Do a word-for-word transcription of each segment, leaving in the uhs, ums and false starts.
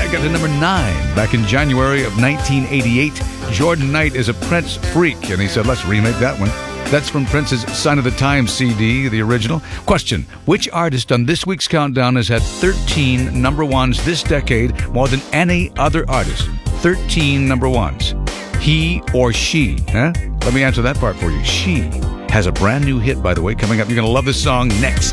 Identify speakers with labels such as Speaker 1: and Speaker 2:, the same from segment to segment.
Speaker 1: Mariah got to number nine back in January of nineteen eighty-eight. Jordan Knight is a Prince freak, and he said, let's remake that one. That's from Prince's Sign of the Times C D, the original. Question, which artist on this week's countdown has had thirteen number ones this decade more than any other artist? thirteen number ones. He or she, huh? Let me answer that part for you. She has a brand new hit, by the way, coming up. You're going to love this song next.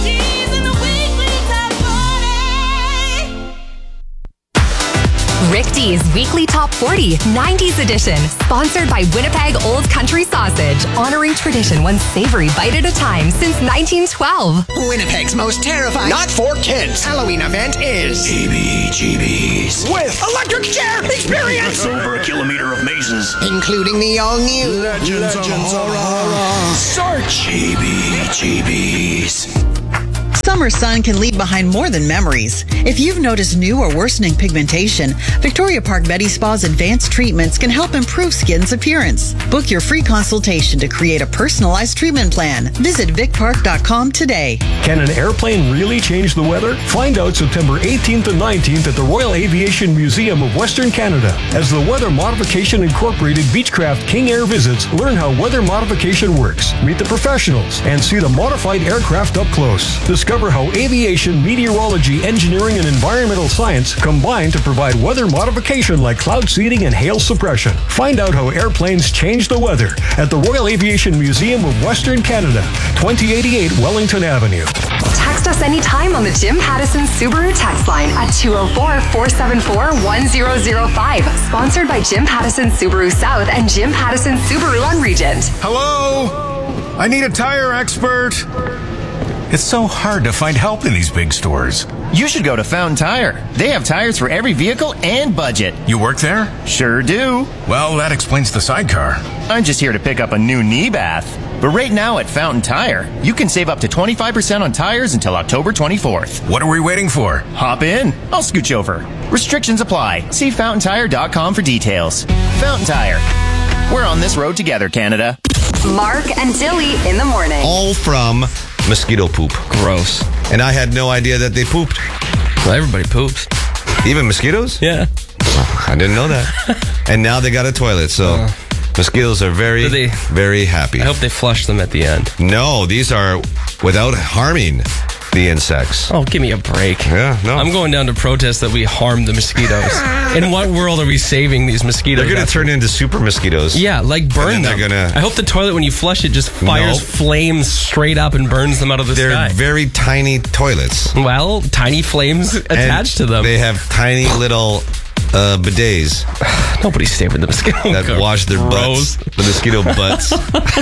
Speaker 2: Rick D's Weekly Top forty, nineties edition, sponsored by Winnipeg Old Country Sausage, honoring tradition one savory bite at a time since nineteen twelve.
Speaker 3: Winnipeg's most terrifying, not for kids, Halloween event is
Speaker 4: G B G Bs
Speaker 3: with Electric Chair Experience.
Speaker 4: Over a kilometer of mazes,
Speaker 3: including the all-new
Speaker 4: Legends, Legends of Horror.
Speaker 3: Search
Speaker 4: G B G Bs.
Speaker 5: Summer sun can leave behind more than memories. If you've noticed new or worsening pigmentation, Victoria Park Medi Spa's advanced treatments can help improve skin's appearance. Book your free consultation to create a personalized treatment plan. Visit vic park dot com today.
Speaker 6: Can an airplane really change the weather? Find out September eighteenth and nineteenth at the Royal Aviation Museum of Western Canada. As the Weather Modification Incorporated Beechcraft King Air visits, learn how weather modification works, meet the professionals, and see the modified aircraft up close. Discover how aviation, meteorology, engineering, and environmental science combine to provide weather modification like cloud seeding and hail suppression. Find out how airplanes change the weather at the Royal Aviation Museum of Western Canada, twenty eighty-eight Wellington Avenue.
Speaker 2: Text us anytime on the Jim Pattison Subaru text line at two oh four, four seven four, one oh oh five. Sponsored by Jim Pattison Subaru South and Jim Pattison Subaru on Regent.
Speaker 7: Hello? I need a tire expert. It's so hard to find help in these big stores.
Speaker 8: You should go to Fountain Tire. They have tires for every vehicle and budget.
Speaker 7: You work there?
Speaker 8: Sure do.
Speaker 7: Well, that explains the sidecar.
Speaker 8: I'm just here to pick up a new knee bath. But right now at Fountain Tire, you can save up to twenty-five percent on tires until October twenty-fourth.
Speaker 7: What are we waiting for?
Speaker 8: Hop in. I'll scooch over. Restrictions apply. See fountain tire dot com for details. Fountain Tire. We're on this road together, Canada.
Speaker 2: Mark and Dilly in the morning.
Speaker 9: All from mosquito poop.
Speaker 10: Gross.
Speaker 9: And I had no idea that they pooped.
Speaker 10: Well, everybody poops.
Speaker 9: Even mosquitoes?
Speaker 10: Yeah.
Speaker 9: I didn't know that. And now they got a toilet, so uh, mosquitoes are very, they, very happy.
Speaker 10: I hope they flush them at the end.
Speaker 9: No, these are without harming the insects.
Speaker 10: Oh, give me a break.
Speaker 9: Yeah, no.
Speaker 10: I'm going down to protest that we harm the mosquitoes. In what world are we saving these mosquitoes?
Speaker 9: They're going to turn into super mosquitoes.
Speaker 10: Yeah, like burn them.
Speaker 9: Gonna...
Speaker 10: I hope the toilet, when you flush it, just fires nope. flames straight up and burns them out of the
Speaker 9: They're
Speaker 10: sky.
Speaker 9: They're very tiny toilets.
Speaker 10: Well, tiny flames attached
Speaker 9: and
Speaker 10: to them.
Speaker 9: They have tiny little uh, bidets.
Speaker 10: Nobody's saving the mosquitoes.
Speaker 9: That wash their
Speaker 10: Gross.
Speaker 9: butts. The mosquito butts.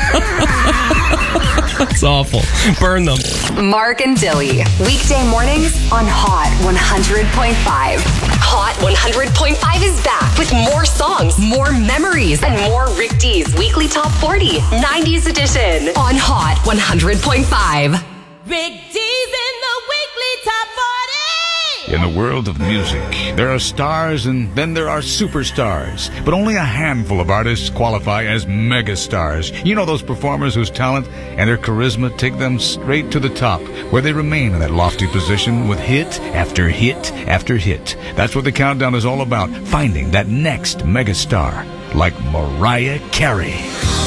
Speaker 10: That's awful. Burn them.
Speaker 2: Mark and Dilly. Weekday mornings on Hot one hundred point five. Hot one hundred point five is back with more songs, more memories, and more Rick D's Weekly Top forty, nineties edition on Hot one hundred point five.
Speaker 11: Rick D's in the Weekly Top forty.
Speaker 1: In the world of music, there are stars and then there are superstars. But only a handful of artists qualify as megastars. You know those performers whose talent and their charisma take them straight to the top, where they remain in that lofty position with hit after hit after hit. That's what the countdown is all about, finding that next megastar, like Mariah Carey.